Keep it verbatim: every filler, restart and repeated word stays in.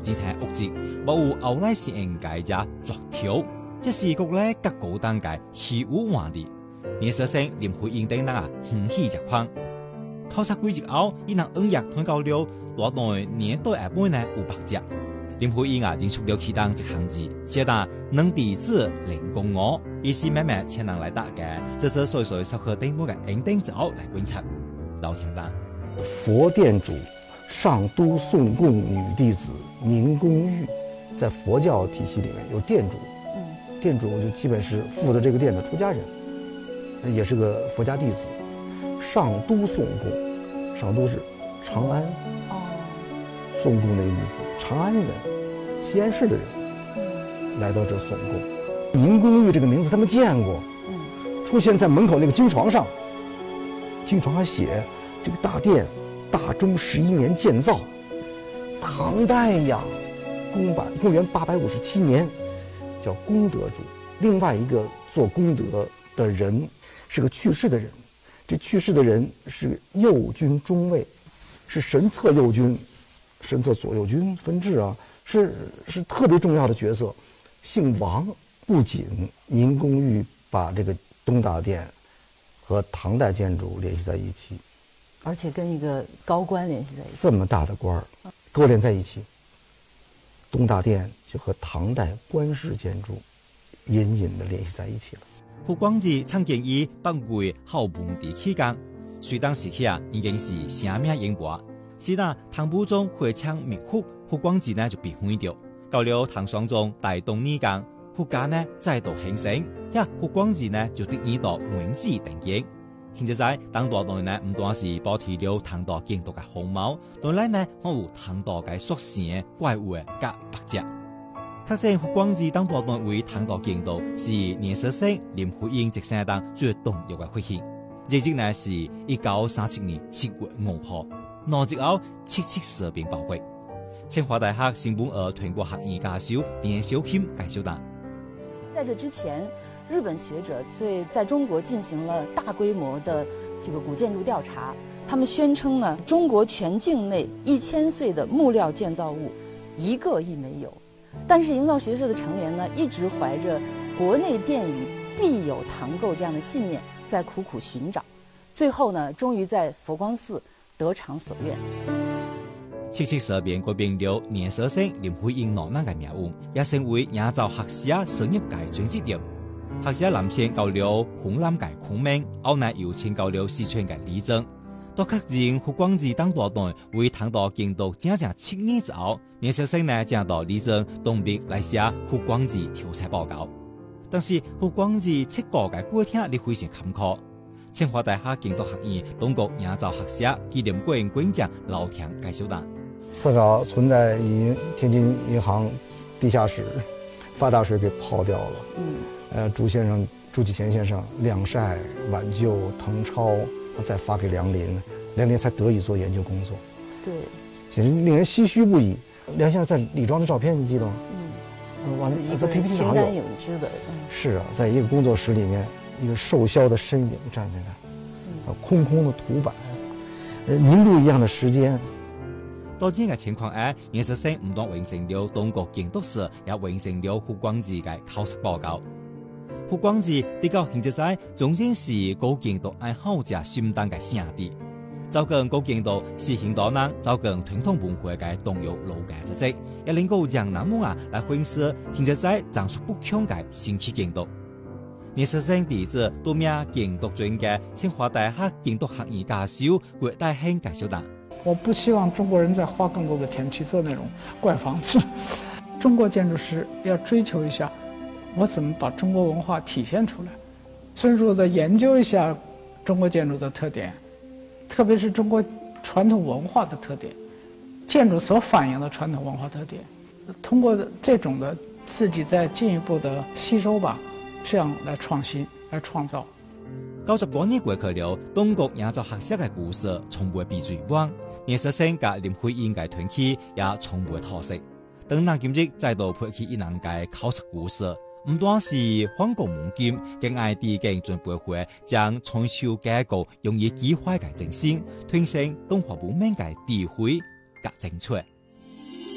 只係屋籍，冇有後來先人家只作條，這是國內各高檔嘅虛無話題。年少生林徽因等人啊，歡喜實況。考察幾日後，伊能五日通交流，攞來年代下半呢有百隻。林徽因啊，認出了其他一行字，寫得能弟子零公我，意思慢慢才能來打嘅，這這所以所以適合頂部嘅應頂之後來觀察。老聽得佛殿主上都宋供女弟子寧公玉，在佛教體系裡面有殿主，嗯，殿主就基本是負責這個殿的出家人，也是個佛家弟子。上都宋供，上都是長安，哦，宋供的女子，長安人，西安市的人，嗯，來到這宋供。寧公玉這個名字他們見過，嗯，出現在門口那個經床上，經床還寫這個大殿大中十一年建造，唐代呀，公版公元八百五十七年，叫功德主。另外一個做功德的人是個去世的人，這去世的人是右軍中尉，是神策右軍，神策左右軍分治啊，是是特別重要的角色，姓王。不僅寧公玉把這個東大殿和唐代建築聯繫在一起， 而且跟一個高官聯繫在一起， 這麼大的官兒勾連在一起，東大殿就和唐代官式建築隱隱的聯繫在一起了。 胡光義曾經以北魏後半地期間，隋當時期啊已經是聲名遠播，是那唐武宗會唱密曲，胡光義呢就被毀掉，到了唐爽宗大東年間。胡家呢再度興盛，呀胡光義呢就得以到文字定型。現在在當代內呢唔單是保持了唐代建築嘅風貌，當然呢還有唐代嘅屬性怪物嘅甲百隻。確實胡光義當代內為唐代建築是年少生林徽因一生當最重要嘅發現。日子呢是一九三七年七月五號，那之後七七事變爆發。清華大學新聞而全國學院教授連小謙介紹到。 在這之前，日本學者對在中國進行了大規模的這個古建築調查，他們宣稱呢，中國全境內一千歲的木料建造物一個亦沒有。但是營造學社的成員呢，一直懷着國內殿宇必有唐構這樣的信念，在苦苦尋找，最後呢，終於在佛光寺得償所願。 七七事變改變了年少生林徽因老人嘅命運，也成為亞洲學社商業界轉折點。學社南遷到了湖南嘅昆明，後來又遷到了四川嘅麗江。到確認胡光義當代內為唐代建築整整七年之後，年少生呢將到麗江東邊來寫胡光義調查報告。但是胡光義七個嘅過程你非常坎坷。清華大學建築學院東國亞洲學社紀念館館長老田介紹到。 至少存在銀天津銀行地下室發大水給泡掉了。嗯，呃，朱先生朱繼賢先生晾曬挽救謄抄，再發給梁林，梁林才得以做研究工作。 對， 其實令人唏噓不已。梁先生在李莊的照片你記得嗎？ 嗯， 完了在 P P T 上形單影只的。嗯， 是啊，在一個工作室裡面，一個瘦削的身影站在那，啊，空空的圖板，呃，凝露一樣的時間。 到這個情況下，年少生唔但完成了東國建築史，也完成了胡光義嘅考察報告。胡光義的確現在總算是古建築愛好者心當嘅聖地。走近古建築是很多人走近傳統文化嘅重要路嘅跡跡，也能夠讓人們啊來分析現在長出不強嘅新奇建築。年少生弟子多名建築專家，清華大學建築學院教授郭大興介紹道。 我不希望中國人再花更多的錢去做那種怪房子。中國建築師要追求一下，我怎麼把中國文化體現出來，深入的研究一下中國建築的特點，特別是中國傳統文化的特點，建築所反映的傳統文化特點，通過這種的自己再進一步的吸收吧，這樣來創新，來創造。 九十多年過去了，東國亞洲學社嘅故事從未被追完。年少生嘅林徽因嘅團契也從未脫色。等那今日再度拍起一人嘅考察故事，唔單是反國夢金，更愛地嘅進步會將春秋改革用以激發嘅精神，推升東華文明嘅智慧及精粹。